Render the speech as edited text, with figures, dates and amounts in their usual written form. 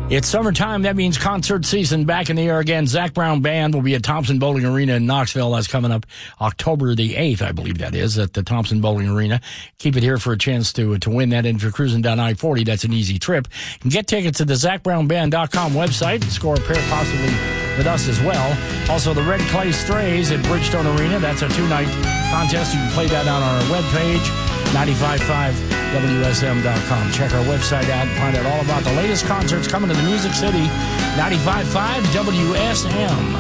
It's summertime. That means concert season back in the air again. Zac Brown Band will be at Thompson Bowling Arena in Knoxville. That's coming up October the 8th, I believe that is, at the Thompson Bowling Arena. Keep it here for a chance to win that. And if you're cruising down I-40, that's an easy trip. You can get tickets at the ZacBrownBand.com website and score a pair possibly with us as well. Also, the Red Clay Strays at Bridgestone Arena. That's a two-night contest. You can play that on our webpage, 955WSM.com. Check our website out and find out all about the latest concerts coming to the Music City. 95.5 WSM.